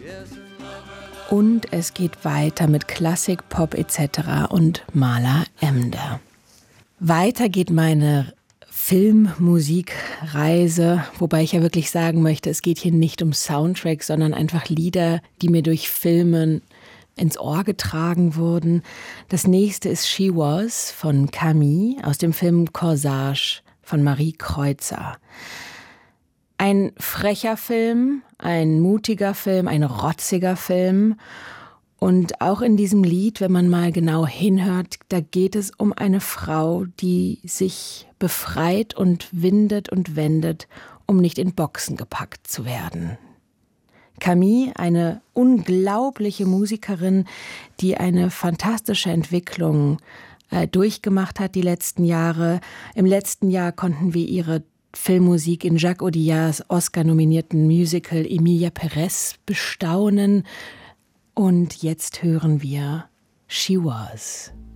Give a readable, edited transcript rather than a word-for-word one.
Und es geht weiter mit Klassik, Pop etc. und Maler Emder. Weiter geht meine Filmmusikreise, wobei ich ja wirklich sagen möchte, es geht hier nicht um Soundtracks, sondern einfach Lieder, die mir durch Filme ins Ohr getragen wurden. Das nächste ist She Was von Camille aus dem Film Corsage von Marie Kreutzer. Ein frecher Film, ein mutiger Film, ein rotziger Film. Und auch in diesem Lied, wenn man mal genau hinhört, da geht es um eine Frau, die sich befreit und windet und wendet, um nicht in Boxen gepackt zu werden. Camille, eine unglaubliche Musikerin, die eine fantastische Entwicklung durchgemacht hat die letzten Jahre. Im letzten Jahr konnten wir ihre Filmmusik in Jacques Audiards Oscar-nominierten Musical Emilia Perez bestaunen. Und jetzt hören wir She Was.